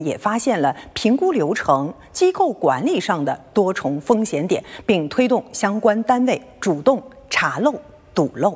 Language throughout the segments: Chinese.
也发现了评估流程、机构管理上的多重风险点，并推动相关单位主动查漏堵漏。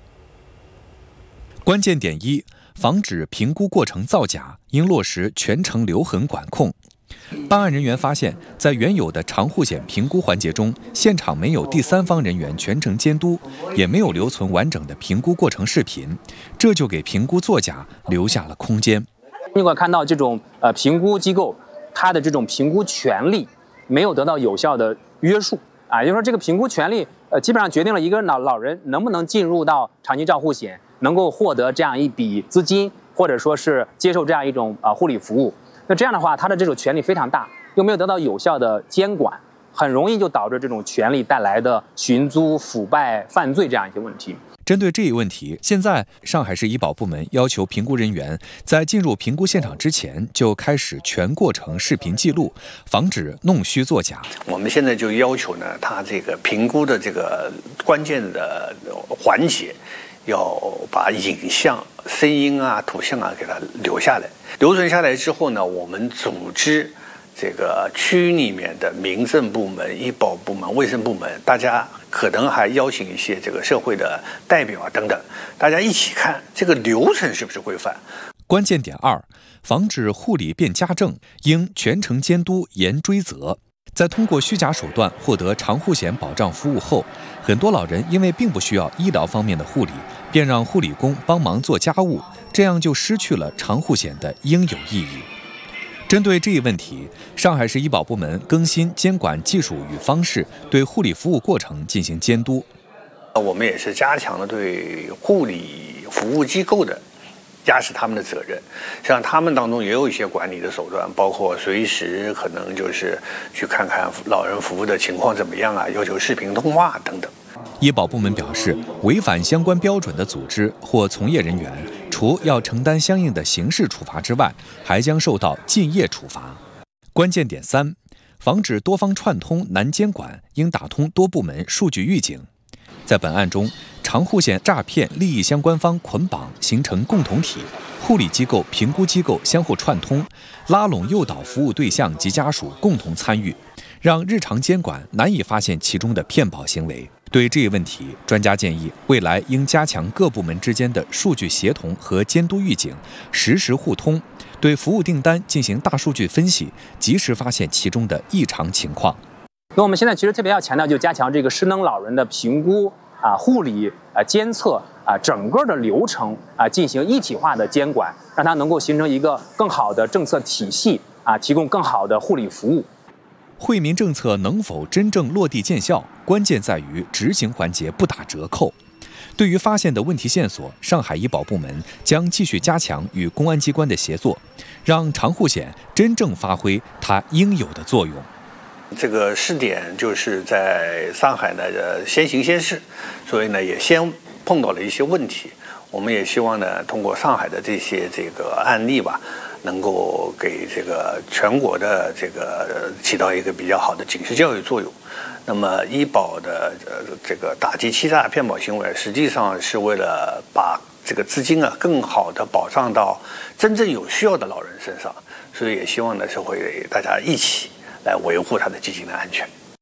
关键点一：防止评估过程造假，应落实全程留痕管控。办案人员发现，在原有的长护险评估环节中，现场没有第三方人员全程监督，也没有留存完整的评估过程视频，这就给评估作假留下了空间。 如果看到这种评估机构，它的这种评估权利没有得到有效的约束啊，也就是说这个评估权利基本上决定了一个老人能不能进入到长期照护险，能够获得这样一笔资金，或者说是接受这样一种护理服务。那这样的话，他的这种权利非常大，又没有得到有效的监管，很容易就导致这种权利带来的寻租、腐败、犯罪这样一些问题。 针对这一问题，现在上海市医保部门要求评估人员在进入评估现场之前就开始全过程视频记录，防止弄虚作假。 我们现在就要求呢，他这个评估的这个关键的环节，要把影像、声音啊、图像啊给它留下来。留存下来之后呢，我们组织这个区里面的民政部门、医保部门、卫生部门，大家可能还邀请一些这个社会的代表啊等等，大家一起看这个流程是不是规范。 关键点二：防止护理变家政，应全程监督、严追责。在通过虚假手段获得长护险保障服务后，很多老人因为并不需要医疗方面的护理，便让护理工帮忙做家务，这样就失去了长护险的应有意义。针对这一问题，上海市医保部门更新监管技术与方式，对护理服务过程进行监督。 我们也是加强了对护理服务机构的加持他们的责任，实际上他们当中也有一些管理的手段，包括随时可能就是去看看老人服务的情况怎么样啊，要求视频通话等等。 医保部门表示，违反相关标准的组织或从业人员，除要承担相应的刑事处罚之外，还将受到禁业处罚。关键点三：防止多方串通难监管，应打通多部门数据预警。在本案中，长护险诈骗利益相关方捆绑形成共同体，护理机构、评估机构相互串通，拉拢诱导服务对象及家属共同参与，让日常监管难以发现其中的骗保行为。对这一问题，专家建议未来应加强各部门之间的数据协同和监督预警，实时互通，对服务订单进行大数据分析，及时发现其中的异常情况。 那我们现在其实特别要强调，就加强这个失能老人的评估护理监测整个的流程进行一体化的监管，让它能够形成一个更好的政策体系提供更好的护理服务。 惠民政策能否真正落地见效，关键在于执行环节不打折扣。对于发现的问题线索，上海医保部门将继续加强与公安机关的协作，让长护险真正发挥它应有的作用。 这个试点就是在上海呢先行先试，所以呢也先碰到了一些问题。我们也希望呢通过上海的这些案例吧，能够给这个全国的起到一个比较好的警示教育作用。那么医保的这个打击欺诈骗保行为，实际上是为了把这个资金更好的保障到真正有需要的老人身上，所以也希望呢是会大家一起来维护他的基金的安全。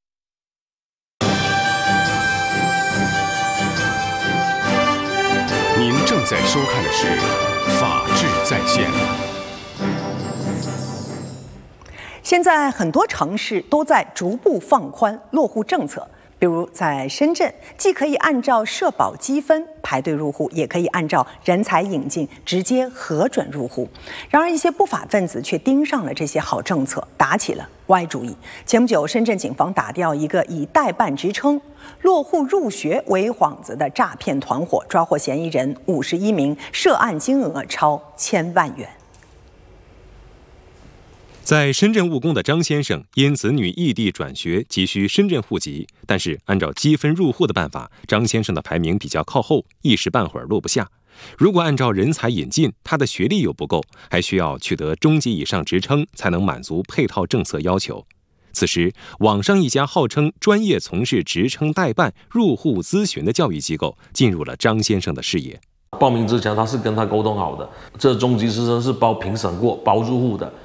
您正在收看的是《法治在线》。 现在很多城市都在逐步放宽落户政策，比如在深圳，既可以按照社保积分排队入户，也可以按照人才引进直接核准入户。然而，一些不法分子却盯上了这些好政策，打起了歪主意。前不久，深圳警方打掉一个以代办职称落户入学为幌子的诈骗团伙，抓获嫌疑人51名，涉案金额超1000万元。 在深圳务工的张先生因子女异地转学急需深圳户籍，但是按照积分入户的办法，张先生的排名比较靠后，一时半会儿落不下。如果按照人才引进，他的学历又不够，还需要取得中级以上职称才能满足配套政策要求。此时，网上一家号称专业从事职称代办、入户咨询的教育机构进入了张先生的视野。 报名之前他是跟他沟通好的，这中级职称是包评审过、包入户的。